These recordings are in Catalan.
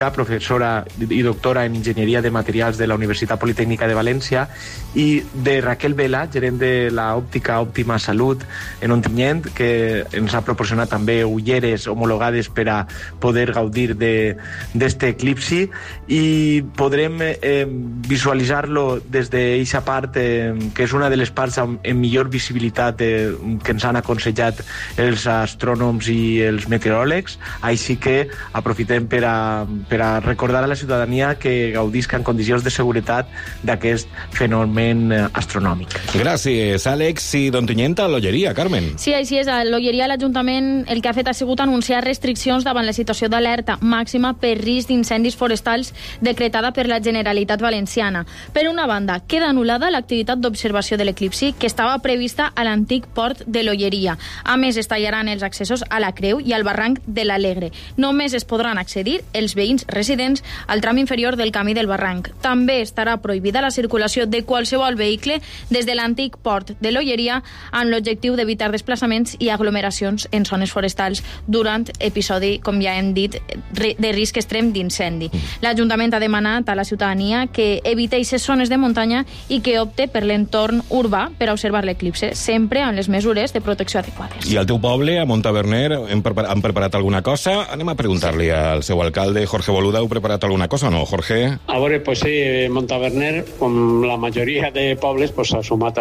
profesora y doctora en Ingeniería de Materials de la Universitat Politécnica de València, i de Raquel Vela, gerent de la òptica Òptima Salut en Ontinyent, que ens ha proporcionat també ulleres homologades per a poder gaudir d'este eclipsi, i podrem visualitzar-lo des d'eixa part, que és una de les parts amb millor visibilitat que ens han aconsellat els astrònoms i els meteoròlegs. Així que aprofitem per a recordar a la ciutadania que gaudisca en condicions de seguretat d'aquest fenomen astronòmic. Gràcies, Àlex. I d'Ontinyent a l'Olleria, Carmen. Sí, així és. A l'Olleria l'Ajuntament el que ha fet ha sigut anunciar restriccions davant la situació d'alerta màxima per risc d'incendis forestals decretada per la Generalitat Valenciana. Per una banda, queda anul·lada l'activitat d'observació de l'eclipsi que estava prevista a l'antic port de l'Olleria. A més, es tallaran els accessos a la Creu i al barranc de l'Alegre. Només es podran accedir els veïns residents al tram inferior del camí del barranc. També estarà prohibida la circulació de qualsevol vehicle des de l'antic port de l'Olleria amb l'objectiu d'evitar desplaçaments i aglomeracions en zones forestals durant episodi, com ja hem dit, de risc extrem d'incendi. L'Ajuntament ha demanat a la ciutadania que evite aquestes zones de muntanya i que opte per l'entorn urbà per a observar l'eclipse, sempre amb les mesures de protecció adequades. I al teu poble, a Montaverner, han preparat alguna cosa? Anem a preguntar-li al seu alcalde, Jorge Boluda. Heu preparat alguna cosa o no, Jorge? A veure, pues sí, Montaverner, com la majoria de pobles, pues, s'ha sumat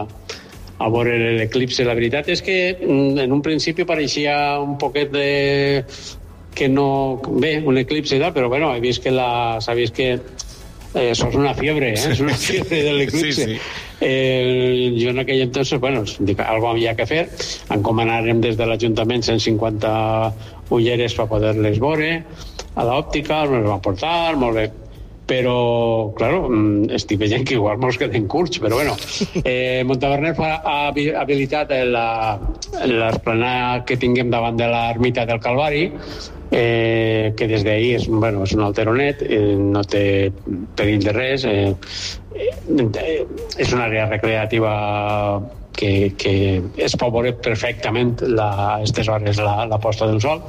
a veure l'eclipse. La veritat és que en un principi pareixia un poquet de... que no... Bé, un eclipse i tal, però bueno, s'ha vist que això és una fiebre, és una fiebre de l'eclipse. Sí, sí. Jo en aquell entonces, bueno, dic, algo havia que fer. Encomanarem des de l'Ajuntament 150 ulleres per poder-les veure. A l'òptica, ens va portar, molt bé. Però, claro, estic veient que igual mos queden curts, però bueno. Montaverner ha habilitat l'esplanada que tinguem davant de l'ermita del Calvari, que des d'ahir és un alteronet, no té perill de res, és una àrea recreativa que es pot veure perfectament a aquestes hores la posta del sol.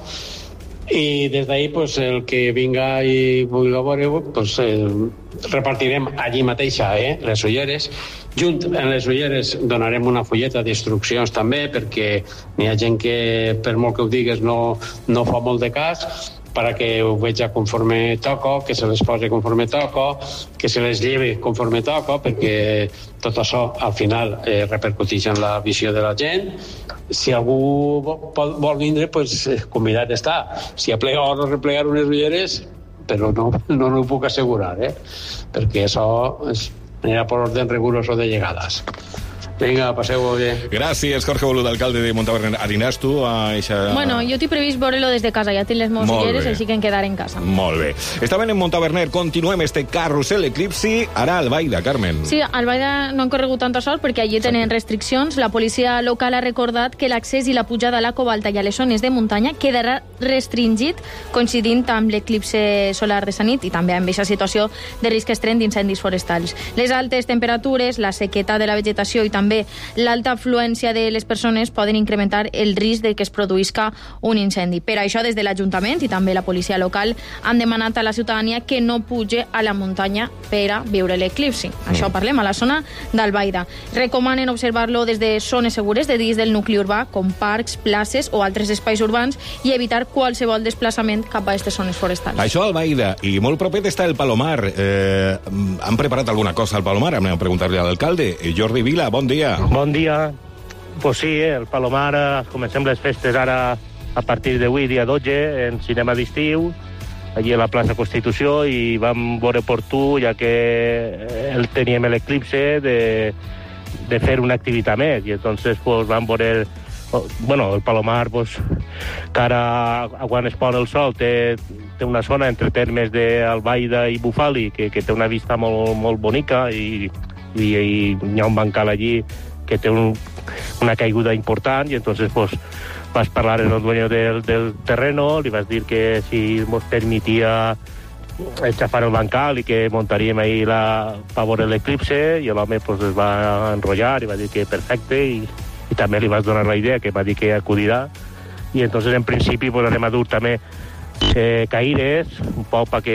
I des d'ahir, pues, el que vinga i vulgui veure, pues, repartirem allí mateixa les ulleres. Junt amb les ulleres donarem una fulleta d'instruccions també, perquè n'hi ha gent que, per molt que ho digues, no fa molt de cas, perquè ho veja conforme toca, que se les posi conforme toca, que se les lleve conforme toca, perquè tot això al final repercuteix en la visió de la gent. Si algú vol vindre, pues, convidat està. Si aplega o no replegar unes ulleres, però no ho puc assegurar, perquè això anirà per ordre riguroso de llegades. Vinga, passeu bé. Gràcies, Jorge Boluda, alcalde de Montaverner. Aniràs tu a eixa... Bueno, jo t'he previst veure-lo des de casa, ja tinc les meves ulleres, així que em quedaré en casa. Molt bé. Estaven en Montaverner, continuem este carrusel eclipsi, ara a Albaida, Carmen. Sí, a Albaida no han corregut tanta sort perquè allí tenen restriccions. La policia local ha recordat que l'accés i la pujada a la Covalta i a les zones de muntanya quedarà restringit coincidint amb l'eclipse solar de sa nit i també amb aquesta situació de risc extrem d'incendis forestals. Les altes temperatures, la sequetat de la vegetació i també l'alta afluència de les persones poden incrementar el risc de que es produïsca un incendi. Per això, des de l'Ajuntament i també la policia local han demanat a la ciutadania que no puge a la muntanya per a veure l'eclipsi. Això parlem a la zona d'Albaida. Recomanen observar-lo des de zones segures de dins del nucli urbà, com parcs, places o altres espais urbans, i evitar qualsevol desplaçament cap a aquestes zones forestals. Això a Albaida, i molt propet està el Palomar. Han preparat alguna cosa al Palomar? Anem a preguntar-li a l'alcalde. Jordi Vila, bon dia. Bon dia. Pues sí, el Palomar, comencem les festes ara a partir d'avui, dia 12, en cinema d'estiu, allí a la plaça Constitució, i vam veure oportú, ja que teníem l'eclipse, de fer una activitat més, i entonces pues, vam veure el Palomar, pues, que ara, quan es pon el sol, té una zona entre termes d'Albaida i Bufali, que té una vista molt bonica, i hi ha un bancal allí que té una caiguda important, i entonces pues, vas parlar amb el dueño del terreno, li vas dir que si ens permetia xafar el bancal i que muntaríem ahí per veure l'eclipse, i l'home pues, es va enrotllar i va dir que perfecte, i també li vas donar la idea, que va dir que acudirà, i entonces en principi pues, anem a dur també caires, un poc perquè